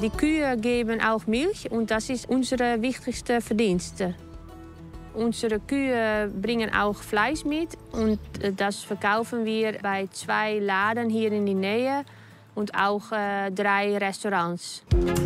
Die Kühe geben auch Milch und das ist unsere wichtigste Verdienste. Unsere Kühe bringen auch Fleisch mit und das verkaufen wir bei 2 Laden hier in die Nähe und auch 3 Restaurants.